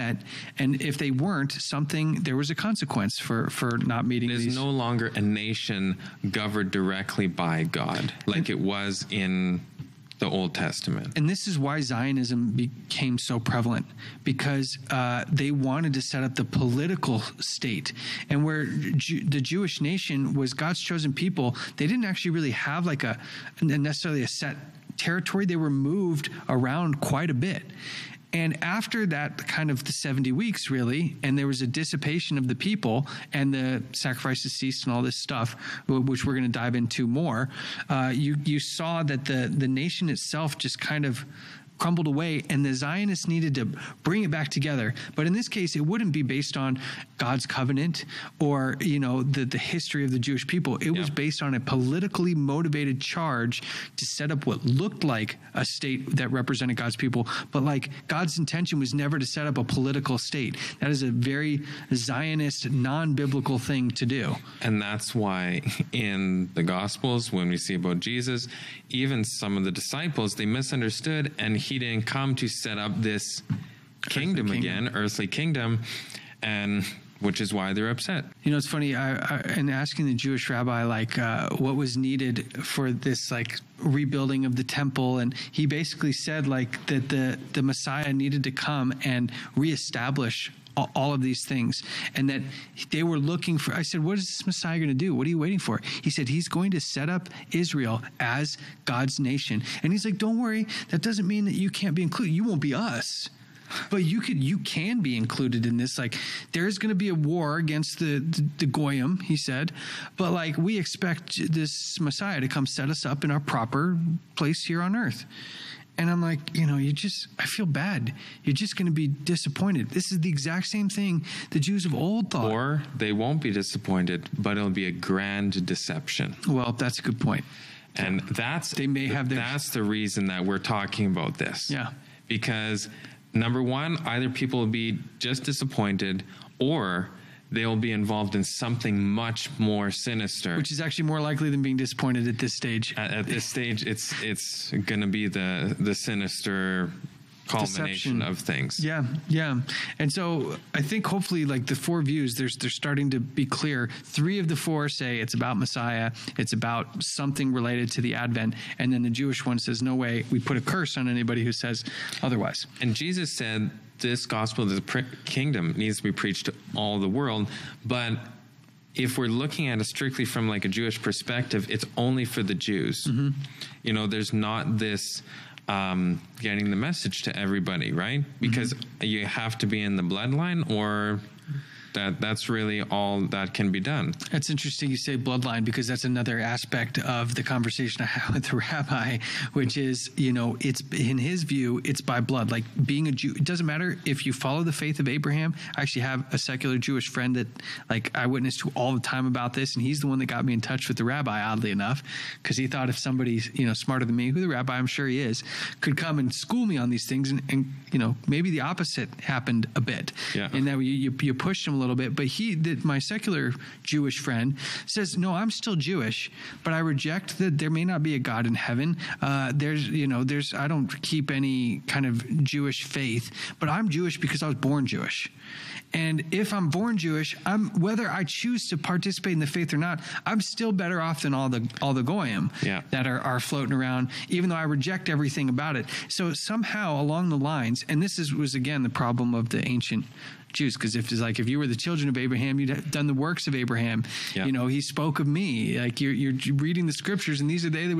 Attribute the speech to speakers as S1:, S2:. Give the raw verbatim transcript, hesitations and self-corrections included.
S1: met. And if they weren't, something, there was a consequence for, for not meeting
S2: It is
S1: these.
S2: no longer a nation governed directly by God like it was in the Old Testament.
S1: And this is why Zionism became so prevalent, because uh, they wanted to set up the political state. And where Ju- the Jewish nation was God's chosen people, they didn't actually really have like a necessarily a set territory. They were moved around quite a bit. And after that kind of the seventy weeks, really, and there was a dissipation of the people and the sacrifices ceased and all this stuff, which we're going to dive into more, uh, you you saw that the, the nation itself just kind of crumbled away, and the Zionists needed to bring it back together. But in this case, it wouldn't be based on God's covenant or, you know, the, the history of the Jewish people. It yeah. was based on a politically motivated charge to set up what looked like a state that represented God's people. But like God's intention was never to set up a political state. That is a very Zionist, non-biblical thing to do.
S2: And that's why in the Gospels, when we see about Jesus, even some of the disciples, they misunderstood, and he didn't come to set up this kingdom, kingdom again, earthly kingdom, and which is why they're upset.
S1: You know, it's funny, I, I, in asking the Jewish rabbi, like, uh, what was needed for this, like, rebuilding of the temple, and he basically said, like, that the, the Messiah needed to come and reestablish all of these things, and that they were looking for. I said, what is this Messiah going to do? What are you waiting for? He said, he's going to set up Israel as God's nation. And he's like, don't worry, that doesn't mean that you can't be included. You won't be us, but you could, you can be included in this. Like, there's going to be a war against the, the, the Goyim, he said, but like, we expect this Messiah to come set us up in our proper place here on earth. And I'm like, you know, you just, I feel bad. You're just going to be disappointed. This is the exact same thing the Jews of old thought.
S2: Or they won't be disappointed, but it'll be a grand deception.
S1: Well, that's a good point.
S2: And that's,
S1: they may have their...
S2: that's the reason that we're talking about this.
S1: Yeah.
S2: Because number one, either people will be just disappointed, or they will be involved in something much more sinister.
S1: Which is actually more likely than being disappointed at this stage.
S2: At, at this stage, it's it's going to be the the sinister culmination Deception. Of things.
S1: Yeah, yeah. And so I think hopefully, like, the four views, there's they're starting to be clear. Three of the four say it's about Messiah, it's about something related to the Advent, and then the Jewish one says, no way, we put a curse on anybody who says otherwise.
S2: And Jesus said, this gospel of the pre- kingdom needs to be preached to all the world, but if we're looking at it strictly from like a Jewish perspective, it's only for the Jews. Mm-hmm. You know, there's not this um, getting the message to everybody, right? Because mm-hmm. you have to be in the bloodline, or that that's really all that can be done.
S1: That's interesting you say bloodline, because that's another aspect of the conversation I had with the rabbi, which is, you know, it's in his view, it's by blood. Like, being a Jew, it doesn't matter if you follow the faith of Abraham. I actually have a secular Jewish friend that, like, I witness to all the time about this, and he's the one that got me in touch with the rabbi, oddly enough, because he thought if somebody, you know, smarter than me, who the rabbi I'm sure he is, could come and school me on these things, and, and you know, maybe the opposite happened a bit.
S2: Yeah.
S1: And that you, you, you pushed him a little bit, but he, that my secular Jewish friend says, no, I'm still Jewish, but I reject that there may not be a God in heaven. Uh, there's, you know, there's, I don't keep any kind of Jewish faith, but I'm Jewish because I was born Jewish. And if I'm born Jewish, I'm, whether I choose to participate in the faith or not, I'm still better off than all the all the goyim
S2: yeah.
S1: that are, are floating around, even though I reject everything about it. So somehow along the lines, and this is was again the problem of the ancient Jews, because if it's like if you were the children of Abraham, you'd have done the works of Abraham.
S2: Yeah.
S1: You know, he spoke of me. Like you're you're reading the scriptures, and these are they that would